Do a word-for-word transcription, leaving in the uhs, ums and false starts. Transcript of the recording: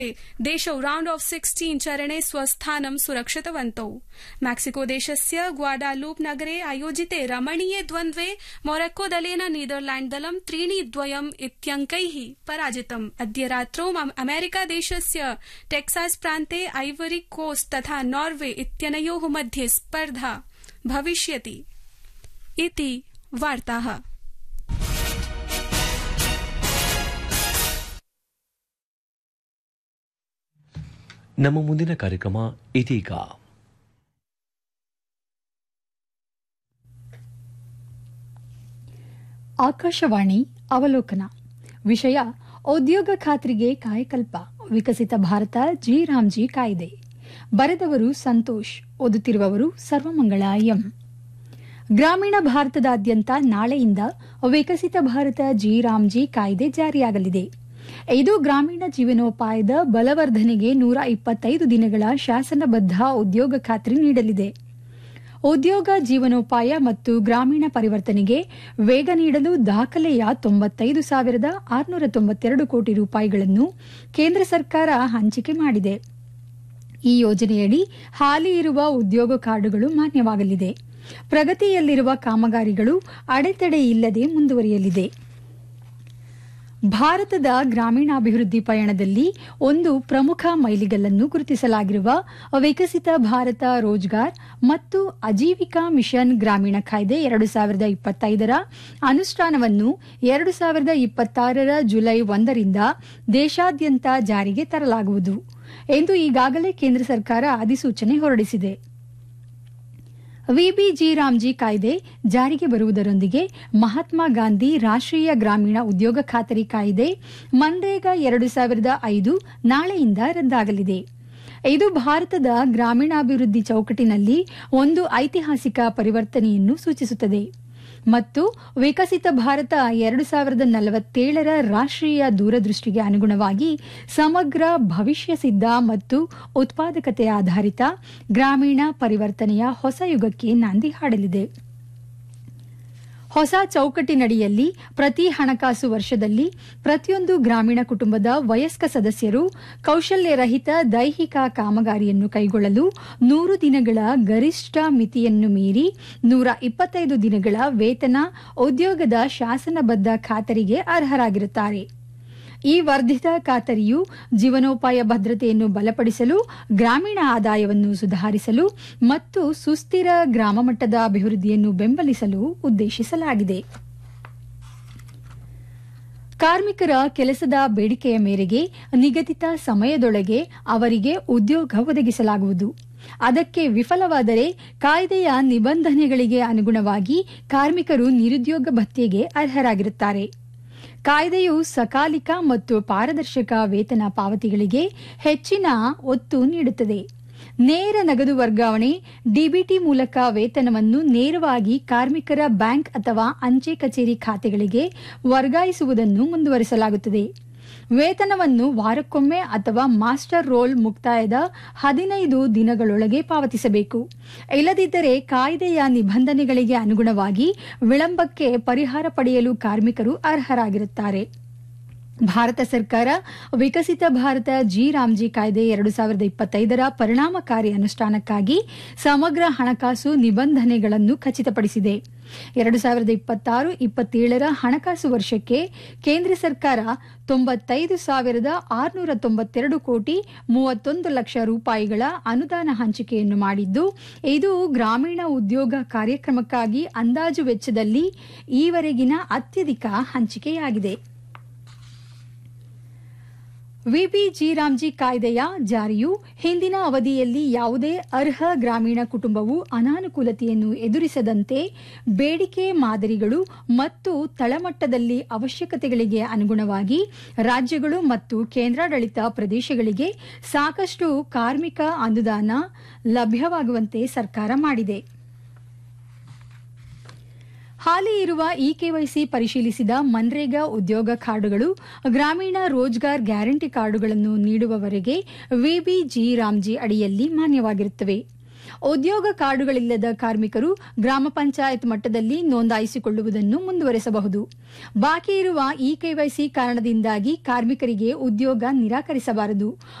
देशौ round of sixteen चरणे स्वस्थानं सुरक्षितवन्तौ। Mexico देशस्य ग्वाडालूप नगरे आयोजिते रमणीये द्वन्द्वे मोरक्को दलेन नीदरलैण्ड दलं त्रीणि द्वयम् इत्यङ्कैः पराजितम्। अद्य रात्रौ अमेरिका देशस्य टेक्सास प्रान्ते आइवरी कोस्ट तथा नॉर्वे इत्यनयोः मध्ये स्पर्धा भविष्यति इति वार्ताः। ನಮ್ಮ ಮುಂದಿನ ಕಾರ್ಯಕ್ರಮ ಇದೀಗ. ಆಕಾಶವಾಣಿ ಅವಲೋಕನ. ವಿಷಯ ಉದ್ಯೋಗ ಖಾತ್ರಿಗೆ ಕಾಯಕಲ್ಪ, ವಿಕಸಿತ ಭಾರತ ಜಿ ರಾಮ್ಜಿ ಕಾಯ್ದೆ. ಬರೆದವರು ಸಂತೋಷ್, ಓದುತ್ತಿರುವವರು ಸರ್ವಮಂಗಳ ಎಂ. ಗ್ರಾಮೀಣ ಭಾರತದಾದ್ಯಂತ ನಾಳೆಯಿಂದ ವಿಕಸಿತ ಭಾರತ ಜಿ ರಾಮ್ಜಿ ಕಾಯ್ದೆ ಜಾರಿಯಾಗಲಿದೆ. ಇದು ಗ್ರಾಮೀಣ ಜೀವನೋಪಾಯದ ಬಲವರ್ಧನೆಗೆ ನೂರ ಇಪ್ಪತ್ತೈದು ದಿನಗಳ ಶಾಸನಬದ್ಧ ಉದ್ಯೋಗ ಖಾತ್ರಿ ನೀಡಲಿದೆ. ಉದ್ಯೋಗ, ಜೀವನೋಪಾಯ ಮತ್ತು ಗ್ರಾಮೀಣ ಪರಿವರ್ತನೆಗೆ ವೇಗ ನೀಡಲು ದಾಖಲೆಯ ತೊಂಬತ್ತೈದು ಸಾವಿರದ ಆರುನೂರ ತೊಂಬತ್ತೆರಡು ಕೋಟಿ ರೂಪಾಯಿಗಳನ್ನು ಕೇಂದ್ರ ಸರ್ಕಾರ ಹಂಚಿಕೆ ಮಾಡಿದೆ. ಈ ಯೋಜನೆಯಡಿ ಹಾಲಿ ಇರುವ ಉದ್ಯೋಗ ಕಾರ್ಡುಗಳು ಮಾನ್ಯವಾಗಲಿದೆ. ಪ್ರಗತಿಯಲ್ಲಿರುವ ಕಾಮಗಾರಿಗಳು ಅಡೆತಡೆ ಇಲ್ಲದೆ ಮುಂದುವರಿಯಲಿದೆ. ಭಾರತದ ಗ್ರಾಮೀಣಾಭಿವೃದ್ಧಿ ಪಯಣದಲ್ಲಿ ಒಂದು ಪ್ರಮುಖ ಮೈಲಿಗಲ್ಲನ್ನು ಗುರುತಿಸಲಾಗಿರುವ ವಿಕಸಿತ ಭಾರತ ರೋಜ್ಗಾರ್ ಮತ್ತು ಆಜೀವಿಕಾ ಮಿಷನ್ ಗ್ರಾಮೀಣ ಕಾಯ್ದೆ ಎರಡು ಸಾವಿರದ ಇಪ್ಪತ್ತೈದರ ಅನುಷ್ಠಾನವನ್ನು ಎರಡು ಸಾವಿರದ ಇಪ್ಪತ್ತಾರರ ಜುಲೈ ಒಂದರಿಂದ ದೇಶಾದ್ಯಂತ ಜಾರಿಗೆ ತರಲಾಗುವುದು ಎಂದು ಈಗಾಗಲೇ ಕೇಂದ್ರ ಸರ್ಕಾರ ಅಧಿಸೂಚನೆ ಹೊರಡಿಸಿದೆ. ವಿಬಿಜಿ ರಾಮ್ಜಿ ಕಾಯ್ದೆ ಜಾರಿಗೆ ಬರುವುದರೊಂದಿಗೆ ಮಹಾತ್ಮ ಗಾಂಧಿ ರಾಷ್ಟ್ರೀಯ ಗ್ರಾಮೀಣ ಉದ್ಯೋಗ ಖಾತರಿ ಕಾಯ್ದೆ ಮನ್ರೇಗಾ ಎರಡು ಸಾವಿರದ ಐದು ನಾಳೆಯಿಂದ ರದ್ದಾಗಲಿದೆ. ಇದು ಭಾರತದ ಗ್ರಾಮೀಣಾಭಿವೃದ್ಧಿ ಚೌಕಟ್ಟಿನಲ್ಲಿ ಒಂದು ಐತಿಹಾಸಿಕ ಪರಿವರ್ತನೆಯನ್ನು ಸೂಚಿಸುತ್ತದೆ ಮತ್ತು ವಿಕಸಿತ ಭಾರತ ಎರಡು ಸಾವಿರದ ನಲವತ್ತೇಳರ ರಾಷ್ಟ್ರೀಯ ದೂರದೃಷ್ಟಿಗೆ ಅನುಗುಣವಾಗಿ ಸಮಗ್ರ, ಭವಿಷ್ಯ ಸಿದ್ಧ ಮತ್ತು ಉತ್ಪಾದಕತೆ ಆಧಾರಿತ ಗ್ರಾಮೀಣ ಪರಿವರ್ತನೆಯ ಹೊಸ ಯುಗಕ್ಕೆ ನಾಂದಿ ಹಾಡಲಿದೆ. ಹೊಸ ಚೌಕಟ್ಟಿನಡಿಯಲ್ಲಿ ಪ್ರತಿ ಹಣಕಾಸು ವರ್ಷದಲ್ಲಿ ಪ್ರತಿಯೊಂದು ಗ್ರಾಮೀಣ ಕುಟುಂಬದ ವಯಸ್ಕ ಸದಸ್ಯರು ಕೌಶಲ್ಯರಹಿತ ದೈಹಿಕ ಕಾಮಗಾರಿಯನ್ನು ಕೈಗೊಳ್ಳಲು ನೂರು ದಿನಗಳ ಗರಿಷ್ಠ ಮಿತಿಯನ್ನು ಮೀರಿ ನೂರ ಇಪ್ಪತ್ತೈದು ದಿನಗಳ ವೇತನ ಉದ್ಯೋಗದ ಶಾಸನಬದ್ಧ ಖಾತರಿಗೆ ಅರ್ಹರಾಗಿರುತ್ತಾರೆ. ಈ ವರ್ಧಿತ ಖಾತರಿಯು ಜೀವನೋಪಾಯ ಭದ್ರತೆಯನ್ನು ಬಲಪಡಿಸಲು, ಗ್ರಾಮೀಣ ಆದಾಯವನ್ನು ಸುಧಾರಿಸಲು ಮತ್ತು ಸುಸ್ಥಿರ ಗ್ರಾಮ ಮಟ್ಟದ ಅಭಿವೃದ್ಧಿಯನ್ನು ಬೆಂಬಲಿಸಲು ಉದ್ದೇಶಿಸಲಾಗಿದೆ. ಕಾರ್ಮಿಕರ ಕೆಲಸದ ಬೇಡಿಕೆಯ ಮೇರೆಗೆ ನಿಗದಿತ ಸಮಯದೊಳಗೆ ಅವರಿಗೆ ಉದ್ಯೋಗ ಒದಗಿಸಲಾಗುವುದು. ಅದಕ್ಕೆ ವಿಫಲವಾದರೆ ಕಾಯ್ದೆಯ ನಿಬಂಧನೆಗಳಿಗೆ ಅನುಗುಣವಾಗಿ ಕಾರ್ಮಿಕರು ನಿರುದ್ಯೋಗ ಭತ್ಯೆಗೆ ಅರ್ಹರಾಗಿರುತ್ತಾರೆ. ಕಾಯ್ದೆಯು ಸಕಾಲಿಕ ಮತ್ತು ಪಾರದರ್ಶಕ ವೇತನ ಪಾವತಿಗಳಿಗೆ ಹೆಚ್ಚಿನ ಒತ್ತು ನೀಡುತ್ತದೆ. ನೇರ ನಗದು ವರ್ಗಾವಣೆ, ಡಿಬಿಟಿ ಮೂಲಕ ವೇತನವನ್ನು ನೇರವಾಗಿ ಕಾರ್ಮಿಕರ ಬ್ಯಾಂಕ್ ಅಥವಾ ಅಂಚೆ ಕಚೇರಿ ಖಾತೆಗಳಿಗೆ ವರ್ಗಾಯಿಸುವುದನ್ನು ಮುಂದುವರಿಸಲಾಗುತ್ತದೆ. ವೇತನವನ್ನು ವಾರಕ್ಕೊಮ್ಮೆ ಅಥವಾ ಮಾಸ್ಟರ್ ರೋಲ್ ಮುಕ್ತಾಯದ ಹದಿನೈದು ದಿನಗಳೊಳಗೆ ಪಾವತಿಸಬೇಕು. ಇಲ್ಲದಿದ್ದರೆ ಕಾಯ್ದೆಯ ನಿಬಂಧನೆಗಳಿಗೆ ಅನುಗುಣವಾಗಿ ವಿಳಂಬಕ್ಕೆ ಪರಿಹಾರ ಪಡೆಯಲು ಕಾರ್ಮಿಕರು ಅರ್ಹರಾಗಿರುತ್ತಾರೆ. ಭಾರತ ಸರ್ಕಾರ ವಿಕಸಿತ ಭಾರತ ಜಿ ರಾಮ್ಜಿ ಕಾಯ್ದೆ ಎರಡು ಸಾವಿರದ ಇಪ್ಪತ್ತೈದರ ಪರಿಣಾಮಕಾರಿ ಅನುಷ್ಠಾನಕ್ಕಾಗಿ ಸಮಗ್ರ ಹಣಕಾಸು ನಿಬಂಧನೆಗಳನ್ನು ಖಚಿತಪಡಿಸಿದೆ. ಎರಡು ಸಾವಿರದ ಇಪ್ಪತ್ತಾರು ಇಪ್ಪತ್ತೇಳರ ಹಣಕಾಸು ವರ್ಷಕ್ಕೆ ಕೇಂದ್ರ ಸರ್ಕಾರ ತೊಂಬತ್ತೈದು ಸಾವಿರದ ಆರುನೂರ ತೊಂಬತ್ತೆರಡು ಕೋಟಿ ಮೂವತ್ತೊಂದು ಲಕ್ಷ ರೂಪಾಯಿಗಳ ಅನುದಾನ ಹಂಚಿಕೆಯನ್ನು ಮಾಡಿದ್ದು, ಇದು ಗ್ರಾಮೀಣ ಉದ್ಯೋಗ ಕಾರ್ಯಕ್ರಮಕ್ಕಾಗಿ ಅಂದಾಜು ವೆಚ್ಚದಲ್ಲಿ ಈವರೆಗಿನ ಅತ್ಯಧಿಕ ಹಂಚಿಕೆಯಾಗಿದೆ. ವಿಬಿಜಿ ರಾಮ್ಜಿ ಕಾಯ್ದೆಯ ಜಾರಿಯು ಹಿಂದಿನ ಅವಧಿಯಲ್ಲಿ ಯಾವುದೇ ಅರ್ಹ ಗ್ರಾಮೀಣ ಕುಟುಂಬವು ಅನಾನುಕೂಲತೆಯನ್ನು ಎದುರಿಸದಂತೆ ಬೇಡಿಕೆ ಮಾದರಿಗಳು ಮತ್ತು ತಳಮಟ್ಟದಲ್ಲಿ ಅವಶ್ಯಕತೆಗಳಿಗೆ ಅನುಗುಣವಾಗಿ ರಾಜ್ಯಗಳು ಮತ್ತು ಕೇಂದ್ರಾಡಳಿತ ಪ್ರದೇಶಗಳಿಗೆ ಸಾಕಷ್ಟು ಕಾರ್ಮಿಕ ಅನುದಾನ ಲಭ್ಯವಾಗುವಂತೆ ಸರ್ಕಾರ ಮಾಡಿದೆ. ಹಾಲಿ ಇರುವ ಇ ಕೆವೈಸಿ ಪರಿಶೀಲಿಸಿದ ಮನ್ರೇಗಾ ಉದ್ಯೋಗ ಕಾರ್ಡುಗಳು ಗ್ರಾಮೀಣ ರೋಜ್ಗಾರ್ ಗ್ಯಾರಂಟಿ ಕಾರ್ಡುಗಳನ್ನು ನೀಡುವವರೆಗೆ ವಿಬಿಜಿ ರಾಮ್ಜಿ ಅಡಿಯಲ್ಲಿ ಮಾನ್ಯವಾಗಿರುತ್ತವೆ. ಉದ್ಯೋಗ ಕಾರ್ಡುಗಳಿಲ್ಲದ ಕಾರ್ಮಿಕರು ಗ್ರಾಮ ಪಂಚಾಯತ್ ಮಟ್ಟದಲ್ಲಿ ನೋಂದಾಯಿಸಿಕೊಳ್ಳುವುದನ್ನು ಮುಂದುವರೆಸಬಹುದು. ಬಾಕಿ ಇರುವ ಇ ಕೆವೈಸಿ ಕಾರಣದಿಂದಾಗಿ ಕಾರ್ಮಿಕರಿಗೆ ಉದ್ಯೋಗ ನಿರಾಕರಿಸಬಾರದು.